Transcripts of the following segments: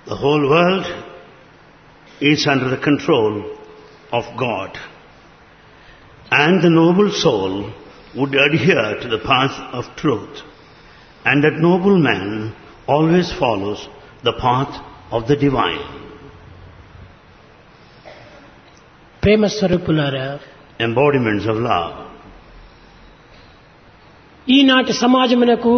The whole world is under the control of God. And the noble soul would adhere to the path of truth. And that noble man always follows the path of the divine. ప్రేమ స్వరూపులారా, Embodiments of love. ఈనాటి సమాజమునకు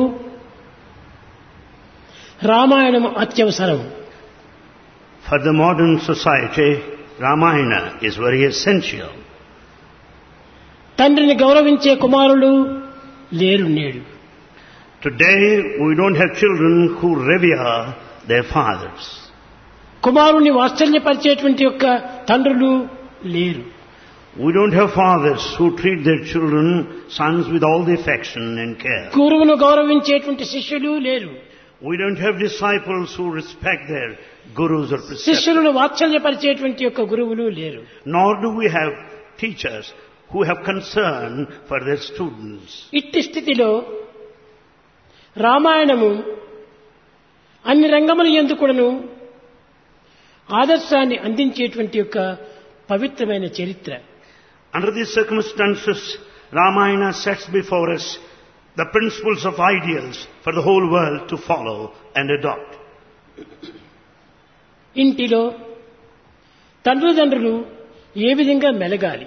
రామాయణం అత్యవసరం. For the modern society, Ramayana is very essential. తండ్రిని గౌరవించే కుమారులు లేరు నేడు. Today we don't have children who revere their fathers. కుమారుని వాత్సల్యపరిచేటువంటి యొక్క తండ్రులు లేరు. We don't have fathers who treat their children, sons, with all the affection and care. గురువును గౌరవించేటువంటి శిష్యులు లేరు. We don't have disciples who respect their gurus or preceptors. శిష్యులను వాత్సల్యపరిచేటువంటి యొక్క గురువులు లేరు. Nor do we have teachers who have concern for their students. ఇట్టి స్థితిలో రామాయణము అన్ని రంగముల యందు కూడాను ఆదర్శాన్ని అందించేటువంటి యొక్క పవిత్రమైన చరిత్ర. Under these circumstances, Ramayana sets before us the principles of ideals for the whole world to follow and adopt. ఇంటిలో తల్లిదండ్రులు ఏ విధంగా మెలగాలి,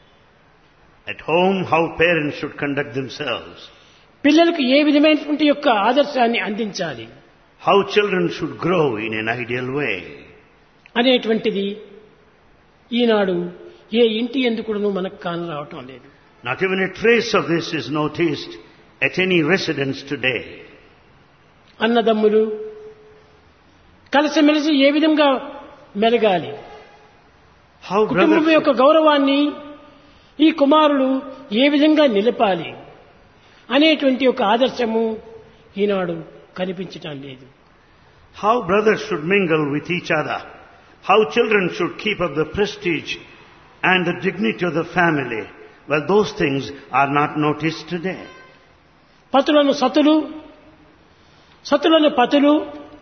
At home, how parents should conduct themselves, పిల్లలకు ఏ విధమైనటువంటి యొక్క ఆదర్శాన్ని అందించాలి how children should grow in an ideal way. అనేటువంటిది ఈనాడు ఏ ఇంటి యందు కూడాను మనకు కానరావటం లేదు. Not even a trace of this is noticed at any residence today. అన్నదమ్ములు కలిసిమెలిసి ఏ విధంగా మెలగాలి, How కుటుంబం brothers, యొక్క గౌరవాన్ని ఈ కుమారులు ఏ విధంగా నిలపాలి అనేటువంటి ఒక ఆదర్శము ఈనాడు కనిపించటం లేదు. how brothers should mingle with each other, how children should keep up the prestige and the dignity of the family. Well, those things are not noticed today. పతులను సతులు, సతులను పతులు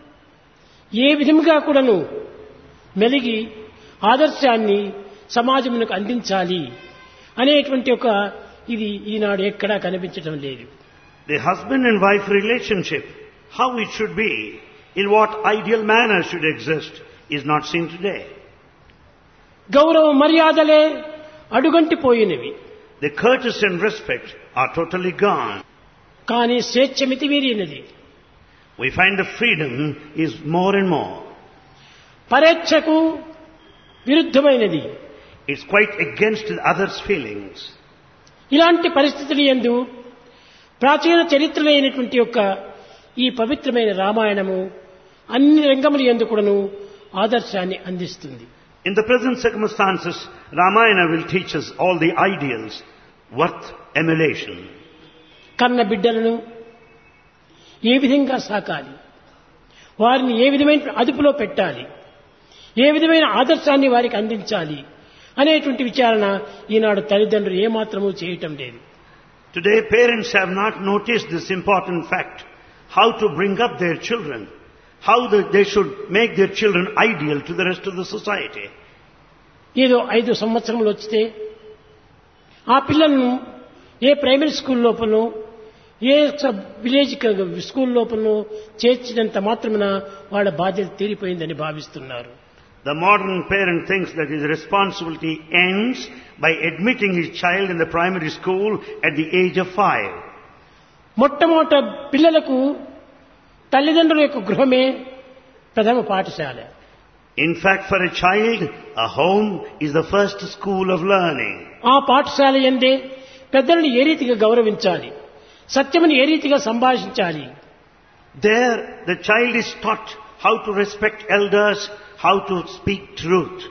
ఏ విధంగా కూడాను మెలిగి ఆదర్శాన్ని సమాజమునకు అందించాలి అనేటువంటి ఒక ఇది ఈనాడు ఎక్కడా కనిపించడం లేదు. The husband and wife relationship, how it should be, in what ideal manner should exist, is not seen today. గౌరవ మర్యాదలే అడుగంటిపోయినవి. The courtesy and respect are totally gone. కానీ స్వేచ్ఛ మితిమీరినది. We find the freedom is more and more. పరేచ్ఛకు విరుద్ధమైనది. It's quite against the other's feelings. ఇలాంటి పరిస్థితులు యందు ప్రాచీన చరిత్రలైనటువంటి యొక్క ఈ పవిత్రమైన రామాయణము అన్ని రంగముల యందు కూడాను ఆదర్శాన్ని అందిస్తుంది. In the present circumstances, Ramayana will teach us all the ideals worth emulation. కన్న బిడ్డలను ఏ విధంగా సాకాలి, వారిని ఏ విధమైన అదుపులో పెట్టాలి, ఏ విధమైన ఆదర్శాన్ని వారికి అందించాలి అనేటువంటి విచారణ ఈనాడు తల్లిదండ్రులు ఏమాత్రమూ చేయటం లేదు. Today, parents have not noticed this important fact, how to bring up their children, how they should make their children ideal to the rest of the society. ఏదో 5 సంవత్సరములు వచ్చితే ఆ పిల్లలను a primary school లోపలనో A village school లోపలనో చేర్చినంత మాత్రమున వాళ్ళ బాధ్యత తీరిపోయిందని భావిస్తున్నారు. The modern parent thinks that his responsibility ends by admitting his child in the primary school at the age of 5. మొట్టమొదట పిల్లలకు తల్లిదండ్రుల యొక్క గృహమే ప్రథమ పాఠశాల. In fact, for a child, a home is the first school of learning. ఆ పాఠశాల యందే పెద్దలను ఏ రీతిగా గౌరవించాలి, సత్యమును ఏ రీతిగా సంభాషించాలి, There, the child is taught how to respect elders, how to speak truth,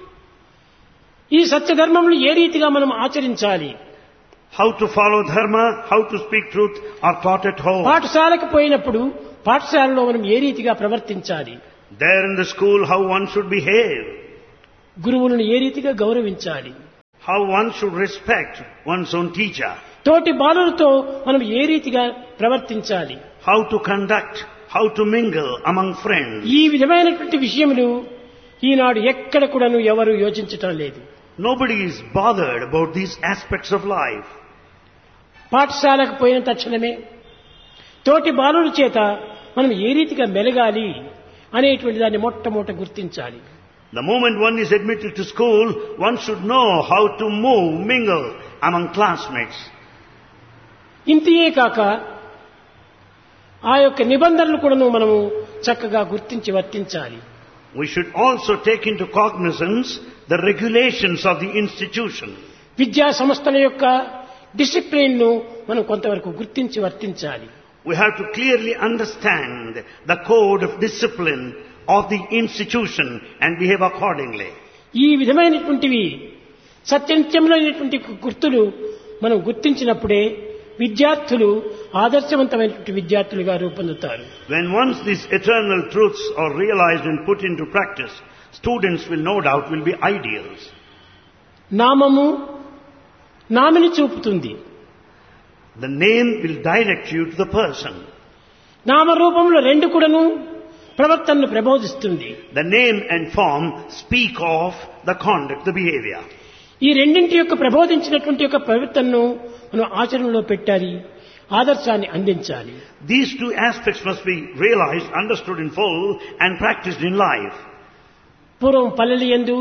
ఈ సత్యధర్మములు ఏ రీతిగా మనం ఆచరించాలి, how to follow dharma, how to speak truth are taught at home. పాఠశాలకు పోయినప్పుడు పాఠశాలలో మనం ఏ రీతిగా ప్రవర్తించాలి, There in the school, how one should behave, గురువులను ఏ రీతిగా గౌరవించాలి, how one should respect one's own teacher, తోటి బాలులతో మనం ఏ రీతిగా ప్రవర్తించాలి, how to conduct how to mingle among friends. ఈ విధమైనటువంటి విషయములు ఈనాడు ఎక్కడ కూడాను ఎవరు యోచించటం లేదు. Nobody is bothered about these aspects of life. పాఠశాలకు పోయిన తక్షణమే తోటి బాలుల చేత మనం ఏ రీతిగా మెలగాలి అనేటువంటి దాన్ని మొట్టమొదట గుర్తించాలి. The moment one is admitted to school, one should know how to move, mingle among classmates. ఇంతియే కాక ఆ యొక్క నిబంధనలు కూడాను మనము చక్కగా గుర్తించి వర్తించాలి. We should also take into cognizance the regulations of the institution. విద్యా సంస్థల యొక్క డిసిప్లిన్ ను మనం కొంతవరకు గుర్తించి వర్తించాలి. We have to clearly understand the code of discipline of the institution and behave accordingly. ఈ విధమైనటువంటివి సత్యనిత్యములైనటువంటి గుర్తులు మనం గుర్తించినప్పుడే విద్యార్థులు ఆదర్శవంతమైనటువంటి విద్యార్థులుగా రూపొందుతారు. When once these eternal truths are realized and put into practice, students will no doubt will be ideals. నామము nominee చూపుతుంది. The name will direct you to the person. నామరూపంలో రెండు కూడాను ప్రవర్తనను ప్రబోధిస్తుంది. The name and form speak of the conduct, the behavior. ఈ రెండింటి యొక్క ప్రబోధించినటువంటి యొక్క ప్రవర్తనను మనం ఆచరణలో పెట్టాలి, ఆదర్శాన్ని అందించాలి. These two aspects must be realized, understood in full and practiced in life. పూర్వం పల్లెలు యందు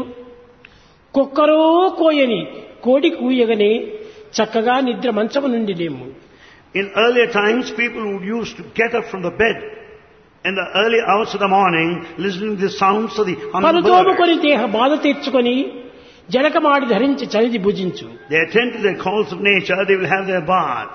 కుక్కరో కోయని కోడి కూయగనే చక్కగా నిద్ర మంచము నుండి లేము. In earlier times, people would used to get up from the bed in the early hours of the morning, listening to the sounds of the humming bird. పలుతోముకొని దేహ బాధ తీర్చుకొని జలకమాడి ధరించి చలిది భుజించు. They attend to their calls of nature, they will have their bath.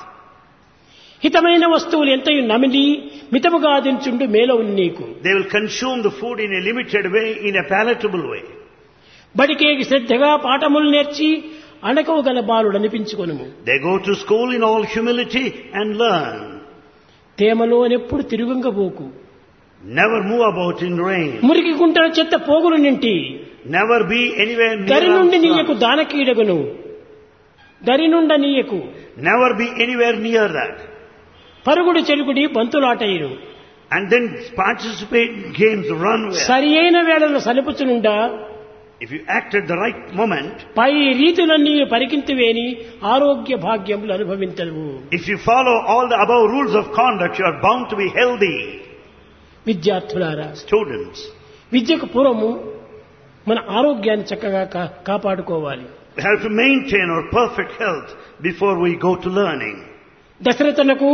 హితమైన వస్తువులు ఎంతయు నమిలి మితముగా దించుండు మేలవు నీకు. They will consume the food in a limited way, in a palatable way. బడికేకి శ్రద్ధగా పాఠములు నేర్చి అణకవు గల బాలుడు అనిపించుకొనుము. They go to school in all humility and learn. తేమలోనెప్పుడు తిరుగుంగబోకు. Never move about in rain. మురికి గుంటల చెత్త పోగులు నింటి Never be anywhere near. దరి నుండి నీయకు దానకీడగును. దరి నుండ నీయకు. Never be anywhere near that. పరుగుడు చెలుగుడి బంతులాటయిరు. And then participate in games, run where. సరి అయిన వేళలో సలుపుచునుండా If you act at the right moment, పై రీతులన్నీ పరికింతువేని ఆరోగ్య భాగ్యములు అనుభవించవు. if you follow all the above rules of conduct, you are bound to be healthy. విద్యార్థులారా, Students, విద్యకు పూర్వము మన ఆరోగ్యాన్ని చక్కగా కాపాడుకోవాలి. we have to maintain our perfect health before we go to learning. దశరథునకు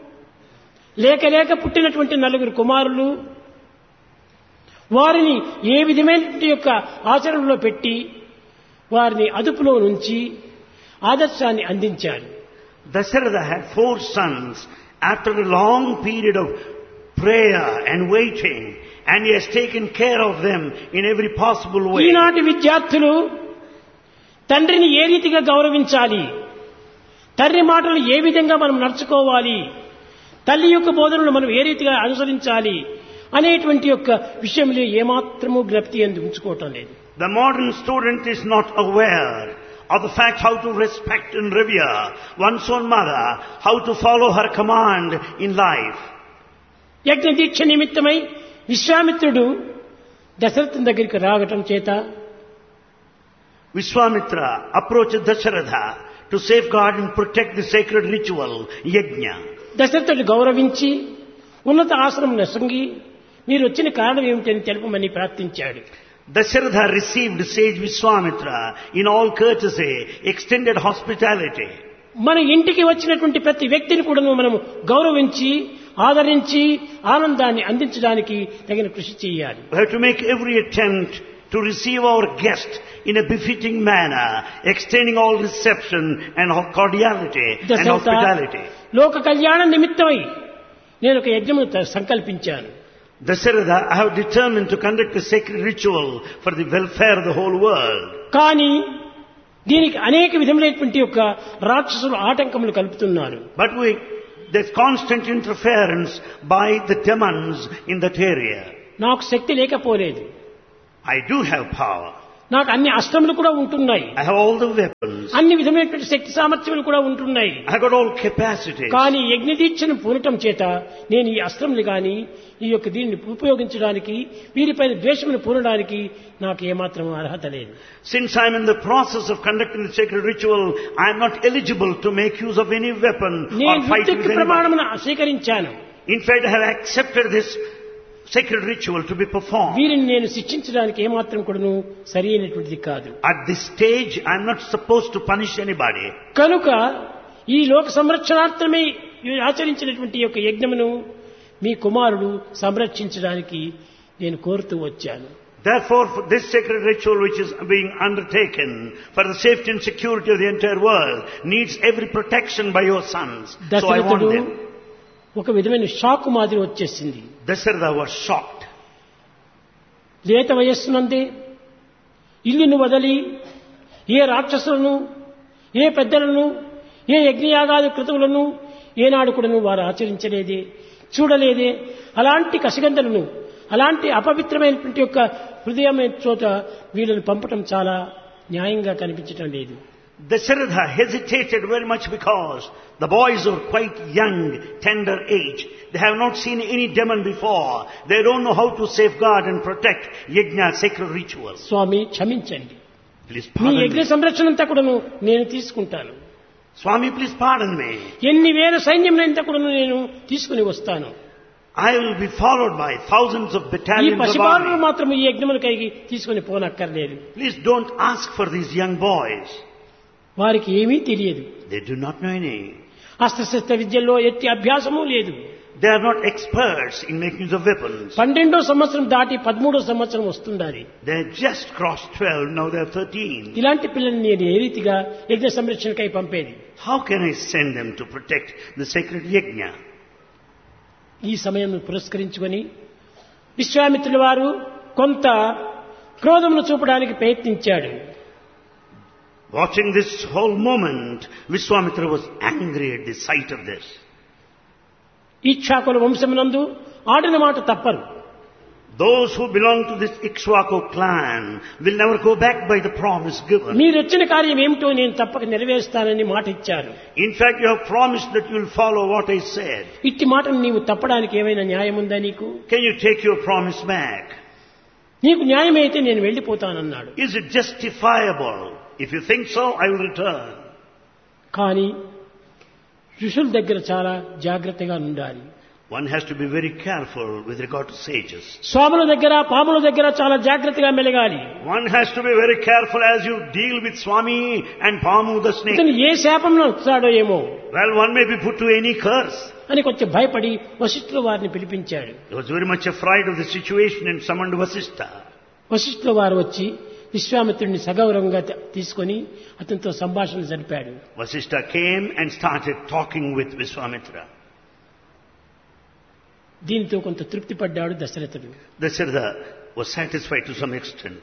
లేక లేక పుట్టినటువంటి 4 కుమారులు వారిని ఏ విధమైనటువంటి యొక్క ఆచరణలో పెట్టి వారిని అదుపులో నుంచి ఆదర్శాన్ని అందించారు. Dasharatha had 4 sons after a long period of prayer and waiting, and he has taken care of them in every possible way. ఈనాటి విద్యార్థులు తండ్రిని ఏ రీతిగా గౌరవించాలి, తండ్రి మాటలు ఏ విధంగా మనం నడుచుకోవాలి, తల్లి యొక్క బోధనలు మనం ఏ రీతిగా అనుసరించాలి అనేటువంటి యొక్క విషయంలో ఏమాత్రము జ్ఞప్తి ఉంచుకోవటం లేదు. The modern student is not aware of the fact how to respect and revere one's own mother, how to follow her command in life. యజ్ఞ దీక్ష నిమిత్తమై విశ్వామిత్రుడు దశరథుని దగ్గరికి రావటం చేత Vishwamitra approached Dasharatha to safeguard and protect the sacred ritual, yajna. దశరథుడు గౌరవించి ఉన్నత ఆశ్రమం సంగి మీరు వచ్చిన కారణం ఏమిటని తెలుపమని ప్రార్థించాడు. Dasharatha received sage Vishwamitra in all courtesy, extended hospitality. మన ఇంటికి వచ్చినటువంటి ప్రతి వ్యక్తిని కూడా మనం గౌరవించి ఆదరించి ఆనందాన్ని అందించడానికి తగిన కృషి చేయాలి. We have to make every attempt to receive our guest in a befitting manner, extending all reception and cordiality and hospitality. లోక కళ్యాణ నిమిత్తమై నేను ఒక యజ్ఞము సంకల్పించాను. Dasharatha, I have determined to conduct a sacred ritual for the welfare of the whole world. కానీ దీనికి అనేక విధములైనటువంటి యొక్క రాక్షసులు ఆటంకములు కలుపుతున్నారు. But there's constant interference by the demons in that area. నాకు శక్తి లేకపోలేదు. I do have power. నాకు అన్ని అస్త్రములు కూడా ఉంటున్నాయి, I have all the weapons. అన్ని విధమైనటువంటి శక్తి సామర్థ్యములు కూడా ఉంటున్నాయి. I have got all capacities. కానీ యజ్ఞదీక్షను పూనటం చేత నేను ఈ అస్త్రములు గాని ఈ యొక్క దీన్ని ఉపయోగించడానికి వీరిపైన ద్వేషమును పూనడానికి నాకు ఏమాత్రం అర్హత లేదు. Since I am in the process of conducting the sacred ritual, I am not eligible to make use of any weapon or నేను fight with యుద్ధకి anyone. ప్రమాణమును స్వీకరించాను. In fact, I have accepted this sacred ritual to be performed. వీరిని నేను శిక్షించడానికి ఏమాత్రం కూడాను సరి అయినటువంటిది కాదు. At this stage, I am not supposed to punish anybody. కనుక ఈ లోక సంరక్షణార్థమై ఆచరించినటువంటి యొక్క యజ్ఞమును మీ కుమారుడు సంరక్షించడానికి నేను కోరుతూ వచ్చాను. Therefore, for this sacred ritual which is being undertaken for the safety and security of the entire world needs every protection by your sons. So I want దశరథుడు them. ఒక విధమైన షాక్ మాదిరి వచ్చేసింది. Dasharatha was shocked. లేత వయస్సునందే ఇల్లును వదలి ఏ రాక్షసులను, ఏ పెద్దలను, ఏ యజ్ఞయాగాది కృతువులను ఏనాడు కూడాను వారు ఆచరించలేదే, చూడలేదే. అలాంటి కసిగంధలను, అలాంటి అపవిత్రమైనటువంటి యొక్క హృదయమైన చోట వీళ్ళని పంపటం చాలా న్యాయంగా కనిపించటం లేదు. Dasharatha hesitated very much because the boys are quite young, tender age. They have not seen any demon before. They don't know how to safeguard and protect yajna, sacred rituals. స్వామి క్షమించండి, Please మీ pardon యజ్ఞ me. సంరక్షణ అంతా కూడాను నేను తీసుకుంటాను. Swami, please pardon me. ఎన్ని వేల సైన్యంనంతా కూడాను నేను తీసుకుని వస్తాను. I will be followed by thousands of ఈ battalions of పసిబాలును army. మాత్రం ఈ యజ్ఞములకై తీసుకుని పోనక్కర్లేదు. Please don't ask for these young boys. వారికి ఏమీ తెలియదు. They do not know any. అస్త్రశస్త్ర విద్యల్లో ఎట్టి అభ్యాసము లేదు. They are not experts in making use of weapons. 12వ సంవత్సరం దాటి 13వ సంవత్సరం వస్తుండాలి. They just crossed 12, now they are 13. ఇలాంటి పిల్లల్ని నేను ఏ రీతిగా యజ్ఞ సంరక్షణకై పంపేది? How can I send them to protect the sacred yajna? ఈ సమయం పురస్కరించుకొని విశ్వామిత్రుల వారు కొంత క్రోధమును చూపడానికి ప్రయత్నించాడు. Watching this whole moment, Vishwamitra was angry at the sight of this. ఇక్ష్వాకుల వంశమునందు ఆడిన మాట తప్పరు. Those who belong to this Ikshvaku clan will never go back by the promise given. మీరు వచ్చిన కార్యం ఏమిటో నేను తప్పక నెరవేరుస్తానని మాట ఇచ్చారు. In fact, you have promised that you will follow what I said. ఇట్టి మాటను నీవు తప్పడానికి ఏమైనా న్యాయం ఉందా నీకు? Can you take your promise back? నీకు న్యాయమైతే నేను వెళ్ళిపోతానన్నాడు. Is it justifiable? If you think so, I will return. కానీ ఋషుల దగ్గర చాలా జాగ్రత్తగా ఉండాలి. One has to be very careful with regard to sages. స్వాముల దగ్గర, పాముల దగ్గర చాలా జాగ్రత్తగా మెలగాలి. One has to be very careful as you deal with Swami and Pamu the snake. ఇతను ఏ శాపంలో వస్తాడో ఏమో Well, one may be put to any curse. అని కొంచెం భయపడి వశిష్ఠుల వారిని పిలిపించాడు. He was very much afraid of the situation and summoned Vasishtha. వశిష్ఠుల వారు వచ్చి విశ్వామిత్రుడిని సగౌరవంగా తీసుకొని అతనితో సంభాషణ జరిపాడు. Vasishtha came and started talking with Vishwamitra. దీనితో కొంత తృప్తి పడ్డాడు దశరథుడు. Dasharatha was satisfied to some extent.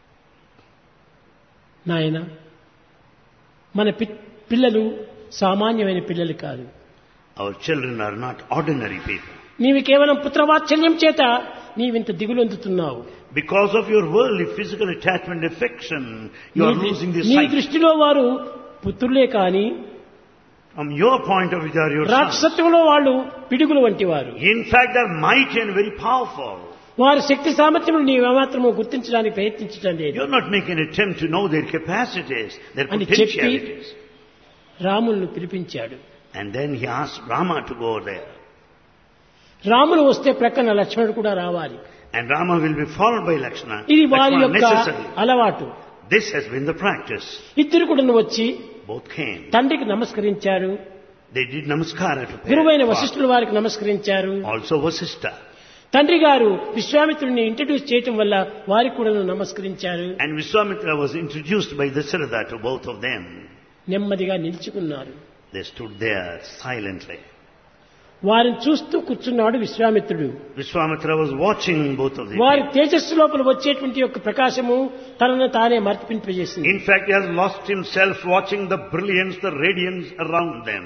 నాయన, మన పిల్లలు సామాన్యమైన పిల్లలు కాదు. Our children are not ordinary people. నీవు కేవలం పుత్రవాత్సల్యం చేత నీవింత దిగులొందుతున్నావు. Because of your worldly physical attachment affection, you are losing this నీ sight. దృష్టిలో వారు పుత్రులే కాని From your point of view, they are your sons. రాక్షసత్వంలో వాళ్ళు పిడుగులు వంటి వారు. In fact, they are mighty and very powerful. వారి శక్తి సామర్థ్యములు నీవేమాత్రము గుర్తించడానికి ప్రయత్నించడం లేదు You are not making an attempt to know their capacities, their అని చెప్పి potentialities. రాములను పిలిపించాడు. And then he asked Rama to go there. Ramulu వస్తే ప్రక్కన లక్ష్మణుడు కూడా రావాలి. And Rama will be followed by Lakshmana. ఇది వారి Lakshmana యొక్క necessary. అలవాటు. This has been the practice. ఇద్దరు కూడా వచ్చి Both came. తండ్రికి నమస్కరించారు. They did namaskara to గురువైన parents. వశిష్ఠుల వారికి నమస్కరించారు. Also Vasishtha. తండ్రి గారు విశ్వామిత్రుడిని ఇంట్రడ్యూస్ చేయటం వల్ల వారికి కూడా నమస్కరించారు. And Vishwamitra was introduced by Dasharatha to both of them. నెమ్మదిగా నిలుచుకున్నారు. They stood there silently. వారిని చూస్తూ కూర్చున్నాడు విశ్వామిత్రుడు. Vishwamitra was watching both of them. వారి తేజస్సు లోపల వచ్చేటువంటి యొక్క ప్రకాశము తనను తానే మర్పింపజేసింది. In fact, he has lost himself watching the brilliance, the radiance around them.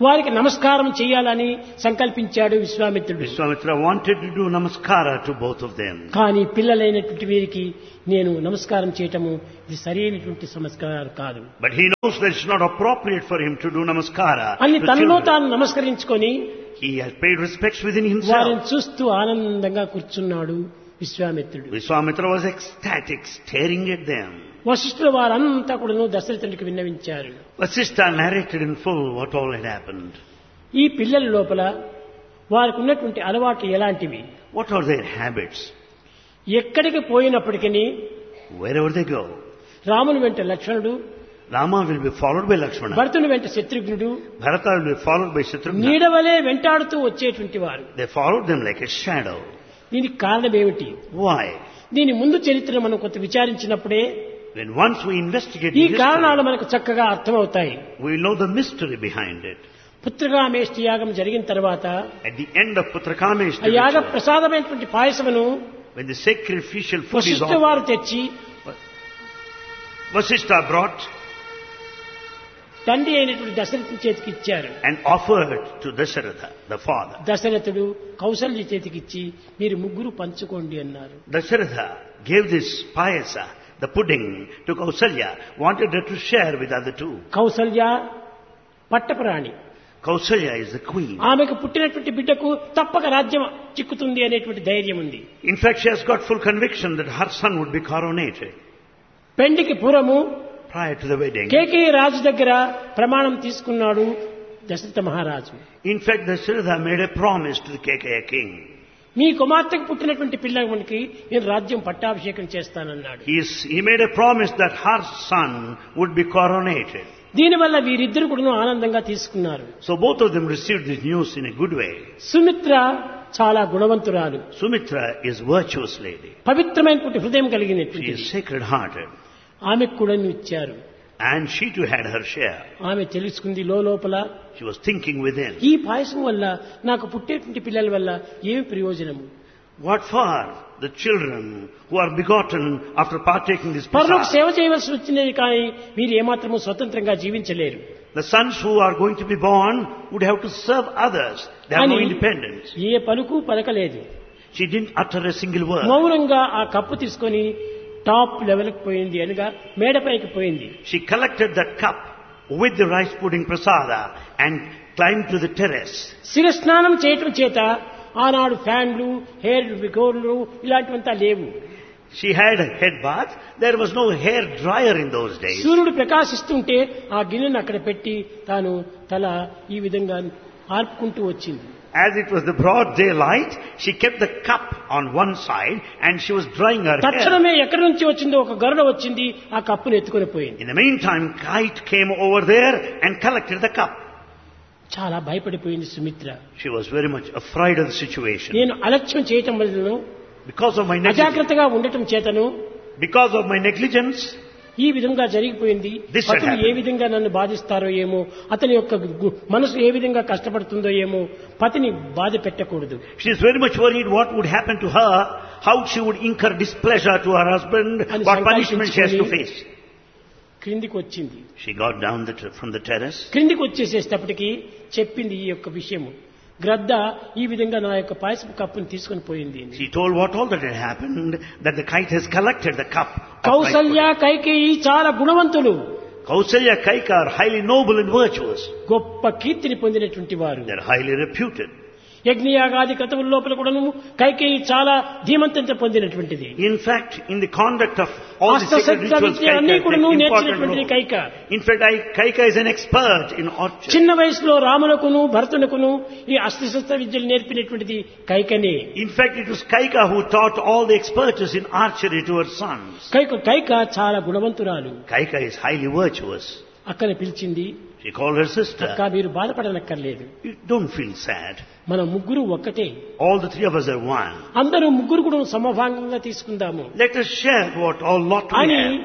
వారికి నమస్కారం చేయాలని సంకల్పించాడు విశ్వామిత్రుడు. Vishwamitra wanted to do namaskara to both of them. కానీ పిల్లలైనటువంటి వీరికి నేను నమస్కారం చేయటము ఇది సరైనటువంటి సంస్కారం కాదు But he knows that it's not appropriate for him to do namaskara అని to తనలో children. తాను నమస్కరించుకొని He has paid respects within himself. వారిని చూస్తూ ఆనందంగా కూర్చున్నాడు విశ్వామిత్రుడు. Vishwamitra was ecstatic, staring at them. వశిష్ఠుల వారంతా కూడాను దశరథునికి విన్నవించారు. Vasishtha narrated in full what all had happened. ఈ పిల్లల లోపల వారికి ఉన్నటువంటి అలవాట్లు ఎలాంటివి, What are their habits? ఎక్కడికి పోయినప్పటికీ Wherever they go, రాముని వెంట లక్ష్మణుడు, Rama will be followed by Lakshmana. భరతుని వెంట శత్రుఘ్నుడు Bharata will be followed by Shatrugna. నీడవలే వెంటాడుతూ వచ్చేటువంటి వారు. They followed them like a shadow. దీనికి కారణం ఏమిటి? Why? దీని ముందు చరిత్రను మనం కొంత విచారించినప్పుడే When once we investigate ఈ the కారణాలు history, మనకు చక్కగా అర్థమవుతాయి. we will know the mystery behind it. Putrakameshti యాగం జరిగిన తర్వాత At the end of Putrakameshti ఆ యాగ ritual, ప్రసాదమైనటువంటి పాయసమును when the sacrificial food is Vashishtha offered, వారు తెచ్చి Vasishtha brought తండ్రి అయినటువంటి దశరథుని చేతికి ఇచ్చారు. and offered to Dasharatha, the father. దశరథుడు కౌసల్య చేతికిచ్చి మీరు ముగ్గురు పంచుకోండి అన్నారు. Dasharatha gave this payasa, the pudding, to Kausalya, wanted her to share with other two. Kaushalya పట్టపురాణి, Kausalya is the queen. ఆమెకు పుట్టినటువంటి బిడ్డకు తప్పక రాజ్యం చిక్కుతుంది అనేటువంటి ధైర్యం ఉంది. In fact, she has got full conviction that her son would be coronated. పెండికి పూర్వము Prior to the wedding, Kekaya రాజు దగ్గర ప్రమాణం తీసుకున్నాడు దశరథ మహారాజు. in fact, Dasharatha made a promise to the Kekeya king. నీ కుమార్తెకు పుట్టినటువంటి పిల్లవానికి నేను రాజ్యం పట్టాభిషేకం చేస్తానన్నాడు. He made a promise that her son would be coronated. దీనివల్ల వీరిద్దరు కూడా ఆనందంగా తీసుకున్నారు. So both of them received this news in a good way. Sumitra చాలా గుణవంతురాలు, Sumitra is virtuous lady. పవిత్రమైనటువంటి హృదయం She కలిగినటువంటి is sacred hearted. ఆమెకు కూడా ఇచ్చారు. And she too had her share. ఆమె తెలుసుకుంది లోపల She was thinking within. ఈ పాయసం వల్ల నాకు పుట్టేటువంటి పిల్లల వల్ల ఏమి ప్రయోజనము, What for the children who are begotten after partaking this పరులకు prasad? సేవ చేయవలసి వచ్చినది కానీ వీరు ఏమాత్రము స్వతంత్రంగా జీవించలేరు The sons who are going to be born would have to serve others. They have no అని independence. ఏ పలుకు పలకలేదు. She didn't utter a single word. మౌనంగా ఆ కప్పు తీసుకొని టాప్ లెవెల్కి పోయింది, అనగా మేడపైకి పోయింది. She collected that cup with the rice pudding prasada and climbed to the terrace. శిరస్నానం చేయటం చేత ఆనాడు ఫ్యాన్లు, హెయిర్ గోర్లు ఇలాంటివంతా లేవు. She had a head bath. There was no hair dryer in those days. సూర్యుడు ప్రకాశిస్తుంటే ఆ గిన్నెను అక్కడ పెట్టి తాను తల ఈ విధంగా ఆర్పుకుంటూ వచ్చింది. As it was the broad daylight, she kept the cup on one side and she was drying her hair. తక్షణమే ఎక్కడి నుంచి వచ్చిందో ఒక గరుడ వచ్చింది, ఆ కప్పును ఎత్తుకొని పోయింది. In the meantime, kite came over there and collected the cup. చాలా భయపడిపోయింది Sumitra. She was very much afraid of the situation. నేను అలక్ష్యం చేయటం వలన, Because of my negligence, అజాగ్రత్తగా ఉండటం చేతను because of my negligence, ఈ విధంగా జరిగిపోయింది. This had Patlu A happened. విధంగా నన్ను బాధిస్తారో ఏమో, అతని యొక్క మనసు ఏ విధంగా కష్టపడుతుందో ఏమో, పతిని బాధ పెట్టకూడదు. she is very much worried what would happen to her, how she would incur displeasure to her husband, అని what punishment she has to సంకల్పించుకొని face. క్రిందికి వచ్చింది. She got down from the terrace. క్రిందికి వచ్చేసేటప్పటికి చెప్పింది ఈ యొక్క విషయము. గ్రద్ద ఈ విధంగా నా యొక్క పాయసపు కప్పును తీసుకొని పోయింది అని. She told what all that had happened, that the kite has collected the cup. of rice Kaushalya pudding. Kaikeyi చాలా గుణవంతులు, Kausalya, Kaika are highly noble and virtuous. గొప్ప కీర్తిని పొందినటువంటి వారు. They are highly reputed. యజ్ఞయాగాది క్రతువుల లోపల కూడాను కైకేయి చాలా ధీమంతంతో పొందినటువంటిది. In fact, in the conduct of all the sacred అస్త్రశస్త్ర rituals, విద్య అన్ని Kaika కూడాను takes important నేర్చినటువంటిది role. Kaika. In fact, Kaika is an expert in archery. చిన్న వయసులో రాములకును భరతునకును ఈ అస్త్రశస్త్ర విద్యలు నేర్పినటువంటిది కైకనే. In fact, it was Kaika who taught all the expertise in archery to her sons. Kaika చాలా గుణవంతురాలు. Kaika is highly virtuous. అక్కని పిలిచింది. She called her sister. అక్క మీరు బాధపడనక్కర్లేదు, You don't feel sad. మనం ముగ్గురు ఒక్కటే, All the three of us are one. అందరూ ముగ్గురు కూడా సమభాగంగా తీసుకుందాము Let us share what all lot we అని. have.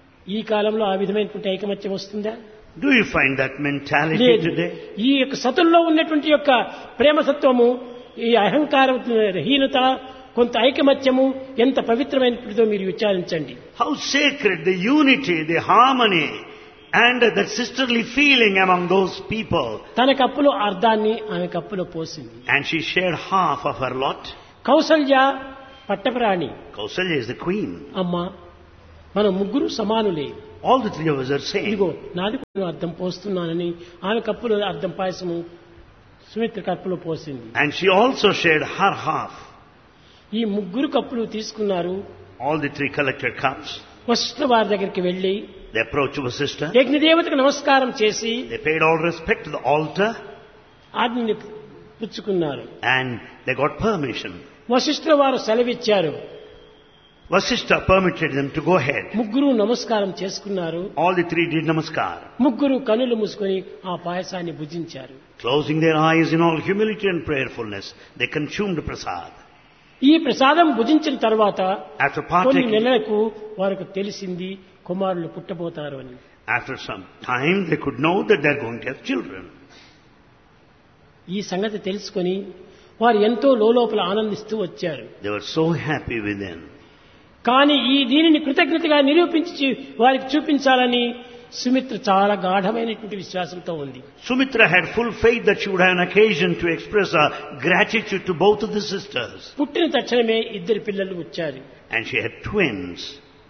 ఈ కాలంలో ఆ విధమైనటువంటి ఐకమత్యం వస్తుందా? Do you find that mentality లేదు. today? ఈ యొక్క సతుల్లో ఉన్నటువంటి యొక్క ప్రేమసత్వము, ఈ అహంకార హీనత, కొంత ఐకమత్యము ఎంత పవిత్రమైనదో మీరు విచారించండి. How sacred the unity, the harmony And that sisterly feeling among those people. తన కప్పులో అర్ధాన్ని ఆమె కప్పులో పోసింది. And she shared half of her lot. Kaushalya పట్టప్రాణి. Kausalya is the queen. అమ్మా, మనం ముగ్గురు సమానులే. All the three of us are same. ఇదిగో నాది కూడా అర్థం పోస్తున్నానని ఆమె కప్పులో అర్థం పాయసము సుమిత్ర కప్పులో పోసింది. And she also shared her half. ఈ ముగ్గురు కప్పులు తీసుకున్నారు. All the three collected cups. Vashishtha వారి దగ్గరికి వెళ్లి They approached Vasishtha. యజ్ఞదేవతకు నమస్కారం చేసి They paid all respect to the altar. ఆజ్ఞని పుచ్చుకున్నారు. And they got permission. Vashishtha వారు సెలవిచ్చారు. Vasishtha permitted them to go ahead. ముగ్గురు నమస్కారం చేసుకున్నారు. All the three did namaskar. ముగ్గురు కనులు మూసుకొని ఆ పాయసాన్ని భుజించారు. Closing their eyes in all humility and prayerfulness, they consumed prasad. ఈ ప్రసాదం భుజించిన తర్వాత After కొన్ని partaking, నెలలకు వారికి తెలిసింది కుమారులు పుట్టబోతారు అని. after some time, they could know that they are going to have children. ఈ సంగతి తెలుసుకొని వారు ఎంతో లోపల ఆనందిస్తూ వచ్చారు. They were so happy within. కానీ ఈ దీనిని కృతజ్ఞతగా నిరూపించి వారికి చూపించాలని సుమిత్ర చాలా గాఢమైనటువంటి విశ్వాసంతో ఉంది. Sumitra had full faith that she would have an occasion to express her gratitude to both of the sisters. పుట్టిన తక్షణమే ఇద్దరు పిల్లలు వచ్చారు. And she had twins.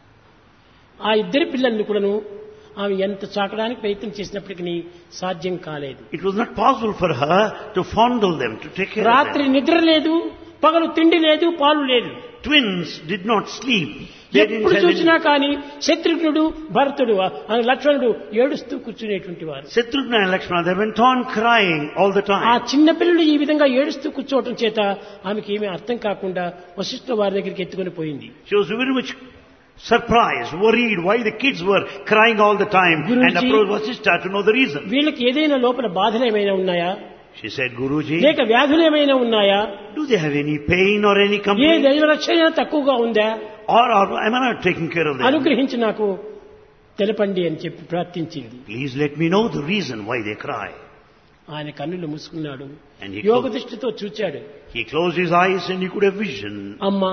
ఆ ఇద్దరు పిల్లల్ని కూడాను ఆమె ఎంత చాకడానికి ప్రయత్నం చేసినప్పటికీ సాధ్యం కాలేదు. It was not possible for her to fondle them, to take care of రాత్రి them. నిద్ర లేదు, పగలు తిండి లేదు, పాలు లేదు. Twins did not sleep. They didn't ఎప్పుడు have చూసినా any. కానీ శత్రుఘ్నుడు భరతుడు లక్ష్మణుడు ఏడుస్తూ కూర్చునేటువంటి వారు. Shatrugna and Lakshmana, they went on crying all the ఆ time. చిన్న పిల్లలు ఈ విధంగా ఏడుస్తూ కూర్చోవటం చేత ఆమెకి ఏమీ అర్థం కాకుండా వశిష్ఠ వారి దగ్గరికి ఎత్తుకొని పోయింది. She was very much surprised, worried why the kids were crying all the time, and Guruji, approached Vasishtha to know the reason. వీళ్ళకి ఏదైనా లోపల బాధలు ఏమైనా ఉన్నాయా, She said, Guruji, లేక వ్యాధులు ఏమైనా ఉన్నాయా, do they have any pain or any A complaint? దైవరక్షణ తక్కువగా ఉందా, Or am I not taking care of them? అనుగ్రహించి నాకు తెలపండి అని చెప్పి ప్రార్థించింది. Please let me know the reason why they cry. ఆయన కన్నులు మూసుకున్నాడు. And he యోగ closed, దృష్టితో చూచాడు. he closed his eyes and he could have vision. అమ్మా,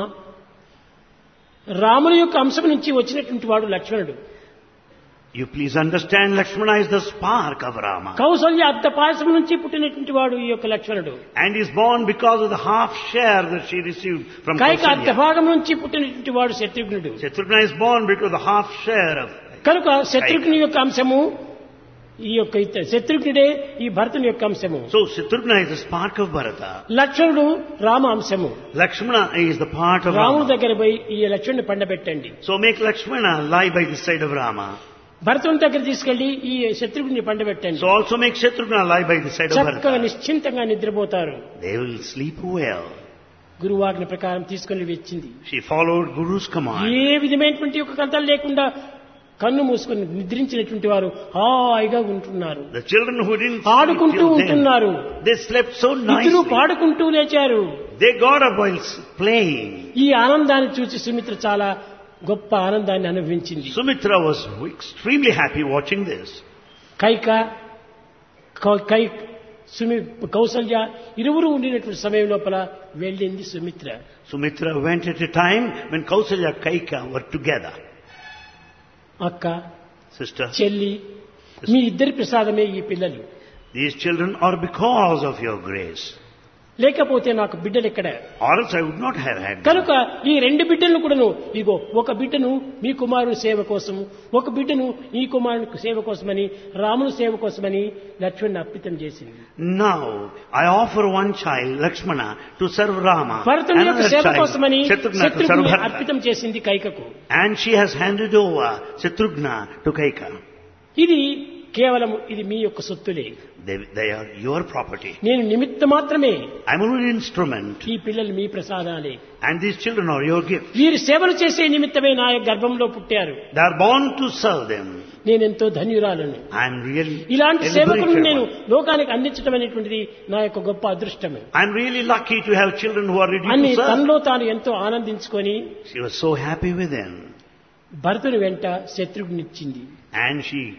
రాముని యొక్క అంశం నుంచి వచ్చినటువంటి వాడు లక్ష్మణుడు. You please understand, Lakshmana is the spark of Rama. Kaushalya అర్ధ పాయసం నుంచి పుట్టినటువంటి వాడు ఈ యొక్క లక్ష్మణుడు. And is born because of the half share that she received from Kaika అర్ధ Kausalya. భాగం నుంచి పుట్టినటువంటి వాడు శత్రుఘ్నుడు. Shatrugna is born because of the half share of. కనుక శత్రుఘ్ని యొక్క అంశము ఈ యొక్క శత్రుఘ్నుడే ఈ భరతుని యొక్క అంశము. So Shatrugna is the spark of Bharata. లక్ష్మణుడు రామ అంశము. Lakshmana is the part of రాముడి Rama. దగ్గర పోయి ఈ లక్ష్మణుని పండబెట్టండి. So make Lakshmana lie by the side of Rama. భరతుని దగ్గర తీసుకెళ్లి ఈ Shatrughna పండబెట్టండి. So also make Shatrugna lie by the side of చక్కగా Bharata. నిశ్చింతంగా నిద్రపోతారు. They will sleep well. గురువాజ్ఞ ప్రకారం తీసుకొని వచ్చింది. She followed Guru's command. ఏ విధమైనటువంటి ఒక కథలు లేకుండా కన్ను మూసుకొని నిద్రించినటువంటి వారు హాయిగా ఉంటున్నారు. The children who didn't sleep ఆడుకుంటూ till then, ఉంటున్నారు. they slept so ఇద్దరు nicely. పాడుకుంటూ లేచారు. They got up while playing. ఈ ఆనందాన్ని చూసి సుమిత్ర చాలా గొప్ప ఆనందాన్ని అనుభవించింది. Sumitra was extremely happy watching this. Kaika Kaushalya ఇరువురు ఉండినటువంటి సమయం లోపల వెళ్ళింది Sumitra. Sumitra went at a time when Kausalya and Kaika were together. అక్క, Sister, చెల్లి, మీ ఇద్దరి ప్రసాదమే ఈ పిల్లలు. these children are because of your grace. లేకపోతే నాకు బిడ్డలు ఎక్కడ? Or else I would not have had them. కనుక ఈ రెండు బిడ్డలను కూడాను ఇగో ఒక బిడ్డను మీ కుమారుని సేవ కోసము, ఒక బిడ్డను ఈ కుమారుని సేవ కోసమని, రాముని సేవ కోసమని లక్ష్మణుని అర్పితం చేసింది. Now I offer one child, Lakshmana, to serve Rama. భరతుని యొక్క Another సేవ child, కోసమని Shatrugna, to serve Shatrughna Bharata. అర్పితం చేసింది కైకకు. And she has handed over Shatrugna to Kaika. ఇది కేవలం ఇది మీ యొక్క సొత్తులే. They are your property. నేను నిమిత్త మాత్రమే. I'm only an instrument. ఈ పిల్లలు మీ ప్రసాదాలే. And these children are your gift. వీరు సేవలు చేసే నిమిత్తమే నా యొక్క గర్భంలో పుట్టారు. They are born to serve them. నేనెంతో ధన్యురాలను. I'm really ఇలాంటి సేవకులను liberated నేను one. లోకానికి అందించడం అనేటువంటిది నా యొక్క గొప్ప అదృష్టమే I'm really lucky to have children who are ready అని to serve. తనలో తాను ఎంతో ఆనందించుకొని She was so happy within. భరతుని వెంట శత్రుఘ్నిచ్చింది. And she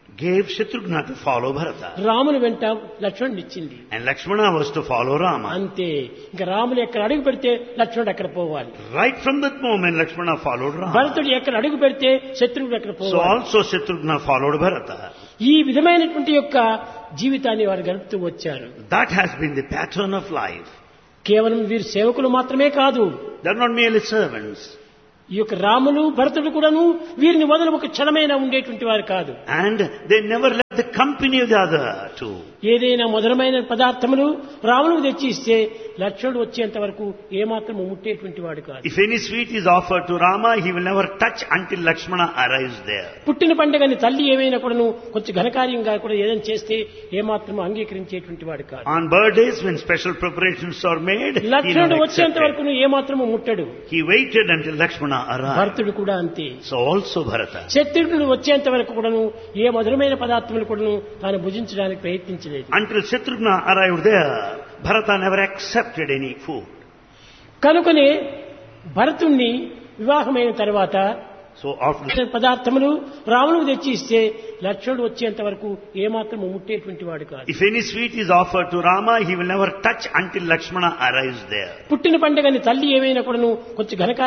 gave Shatrughna to follow Bharata. రాముని వెంట లక్ష్మణుడు ఇచ్చింది. And Lakshmana was to follow Rama. అంతే. ఇంకా రాములు ఎక్కడ అడుగు పెడితే లక్ష్మణుడు అక్కడ పోవాలి. Right from that moment, Lakshmana followed Rama. భరతుడు ఎక్కడ అడుగు పెడితే శత్రువుడు అక్కడ So పోవాలి. also Shatrughna followed Bharata. ఈ విధమైనటువంటి యొక్క జీవితాన్ని వారు గడుపుతూ వచ్చారు. That has been the pattern of life. కేవలం వీరు సేవకులు మాత్రమే కాదు. They are not merely servants. ఈ యొక్క రాములు భరతుడు కూడాను వీరిని వదలు ఒక క్షణమైనా ఉండేటువంటి వారు కాదు. And they never left the company of the other two. ఏదైనా మధురమైన పదార్థములు రాములకు తెచ్చి ఇస్తే లక్ష్మణుడు వచ్చేంత వరకు ఏమాత్రం ముట్టేటువంటి వాడు కాదు. If any sweet is offered to Rama, he will never touch until Lakshmana arrives there. పుట్టిన పండుగని తల్లి ఏమైనా కూడాను కొంచెం ఘనకార్యంగా కూడా ఏదైనా చేస్తే ఏమాత్రం అంగీకరించేటువంటి వాడు కాదు. On birthdays, when special preparations are made, he లక్ష్మణుడు never వచ్చేంత accepted. వరకు ఏమాత్రం ముట్టడు. He waited until Lakshmana arrived. భరతుడు కూడా అంతే. So also Bharata. శత్రుఘ్నుడు వచ్చేంత వరకు కూడాను ఏ మధురమైన పదార్థములు కూడాను తాను భుజించడానికి ప్రయత్నించలేదు. Until Shatrughna arrived there, Bharata never accepted any food. కనుకనే భరతుణ్ణి వివాహమైన తర్వాత So after పదార్థములు రాములకు తెచ్చి ఇస్తే లక్ష్మణుడు వచ్చేంత వరకు ఏమాత్రం ముట్టేటువంటి వాడు కాదు. if any sweet is offered to Rama, he will never touch until Lakshmana arrives there. పుట్టిన పండుగని తల్లి ఏమైనా కూడాను కొంచెం ఘనకార్యం